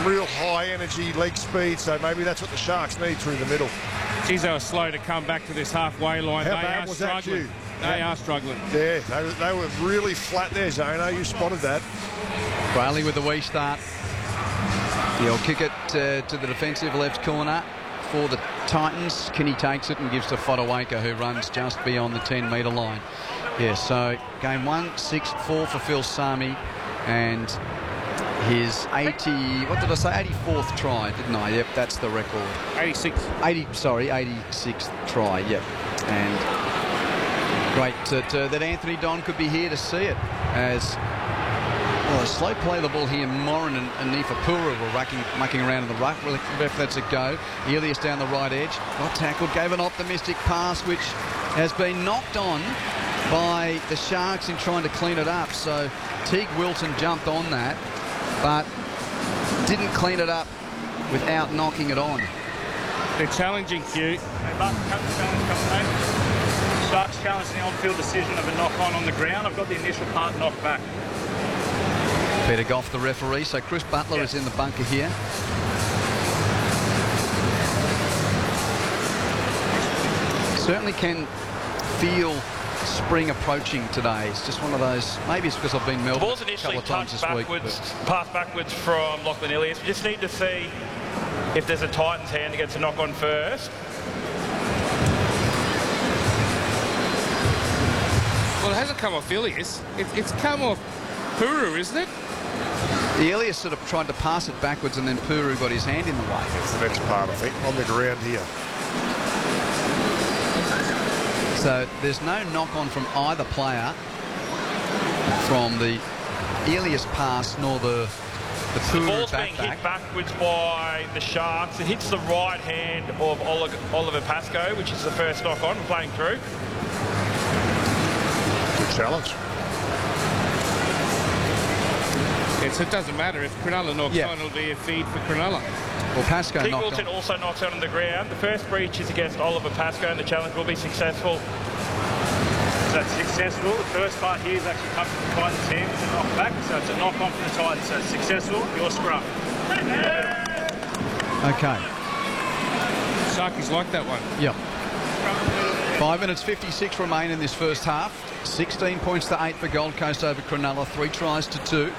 real high energy leg speed, so maybe that's what the Sharks need through the middle. Geez, they were slow to come back to this halfway line. How They bad are was that, struggling. They are struggling. Yeah, they were really flat there, Zono. You spotted that. Brayley with the wee start. He'll kick it to the defensive left corner for the Titans. Kinney takes it and gives to Fotuaika, who runs just beyond the 10-metre line. Yeah, so game 1, 6-4 for Phil Sami, and his 84th try, didn't I? Yep, that's the record. 86th try, yep. And great that Anthony Don could be here to see it, as well, a slow play the ball here. Moran and Nifa Pura were mucking around in the ruck. Ref lets it go. Elias down the right edge. Got tackled, gave an optimistic pass, which has been knocked on by the Sharks in trying to clean it up. So Teague Wilton jumped on that, but didn't clean it up without knocking it on. They're challenging, Hugh. Sharks challenge the on-field decision of a knock-on on the ground. I've got the initial part knocked back. Peter Goff, the referee. So Chris Butler is in the bunker here. Certainly can feel spring approaching today. It's just one of those, maybe it's because I've been Melbourne Ball's initially a couple of times this week. Passed backwards from Lachlan Ilias. We just need to see if there's a Titans hand that gets a knock-on first. Well, it hasn't come off Ilias. It's come off Puru, isn't it? The Elias sort of tried to pass it backwards, and then Puru got his hand in the way. That's the next part, I think, on the ground here. So there's no knock-on from either player from the Elias pass nor the Puru ball's being hit backwards by the Sharks. It hits the right hand of Oliver Pascoe, which is the first knock-on. We're playing through. Good challenge. So it doesn't matter. If Cronulla knocks on, it'll be a feed for Cronulla. Well, Pascoe Teague knocked Wilton on. also knocks out on the ground. The first breach is against Oliver Pascoe, and the challenge will be successful. So it's successful. The first part here is actually come from the Titans' hand. It's a knock back, so it's a knock on for the Titans. So it's successful. Your scrum. Okay. Sharkies like that one. Yep. 5 minutes 56 remain in this first half. 16 points to 8 for Gold Coast over Cronulla. 3 tries to 2.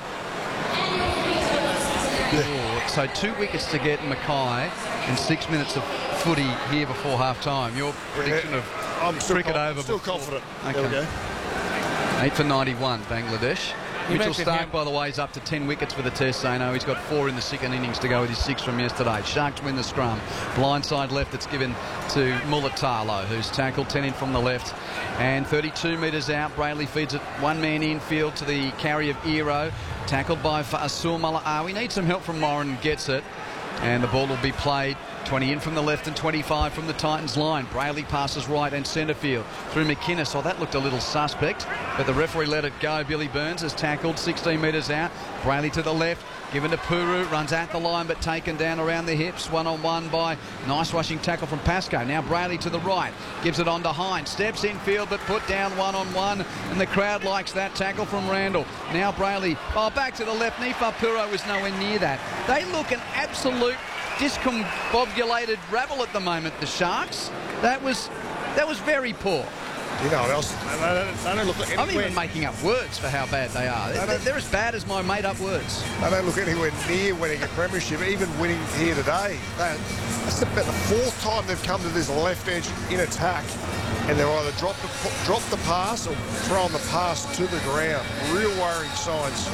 So 2 wickets to get Mackay and 6 minutes of footy here before half-time. Your prediction of cricket over? Still confident. Okay. There we go. 8 for 91, Bangladesh. Mitchell Stark, by the way, is up to 10 wickets for the Test. So now he's got 4 in the second innings to go with his 6 from yesterday. Sharks win the scrum. Blindside left, it's given to Mulatalo, who's tackled 10 in from the left. And 32 metres out, Brayley feeds it one man infield to the carry of Ero. Tackled by Asul Malaa. We need some help from Moran, gets it. And the ball will be played 20 in from the left and 25 from the Titans line. Brayley passes right and centre field through McInnes. Oh, that looked a little suspect, but the referee let it go. Billy Burns has tackled 16 metres out. Brayley to the left, given to Puru, runs at the line but taken down around the hips. One-on-one by nice rushing tackle from Pascoe. Now Brayley to the right, gives it on to Hines. Steps infield but put down one-on-one, and the crowd likes that tackle from Randall. Now Brayley, back to the left. Nifa Puru was nowhere near that. They look an absolute discombobulated rabble at the moment, the Sharks. That was very poor. You know what else? They don't look anywhere. I'm even making up words for how bad they are. They're as bad as my made-up words. They don't look anywhere near winning a premiership, even winning here today. That's about the 4th time they've come to this left edge in attack, and they've either dropped the pass or thrown the pass to the ground. Real worrying signs.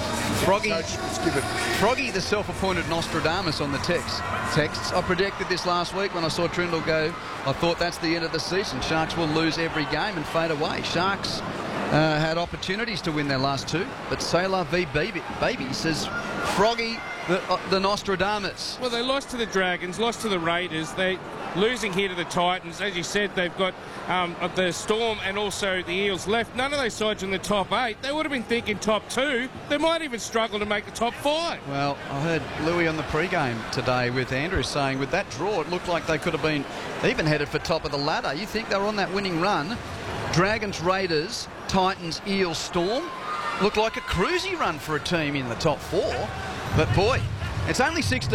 Froggy, the self-appointed Nostradamus on the texts. I predicted this last week when I saw Trindle go. I thought that's the end of the season. Sharks will lose every game and fade away. Sharks had opportunities to win their last 2, but Sailor v. Baby says Froggy, the Nostradamus. Well, they lost to the Dragons, lost to the Raiders. They losing here to the Titans. As you said, they've got the Storm and also the Eels left. None of those sides in the top 8. They would have been thinking top 2. They might even struggle to make the top 5. Well, I heard Louis on the pre-game today with Andrew saying with that draw, it looked like they could have been even headed for top of the ladder. You think they were on that winning run? Dragons, Raiders, Titans, Eels, Storm. Looked like a cruisy run for a team in the top 4. But boy, it's only 16.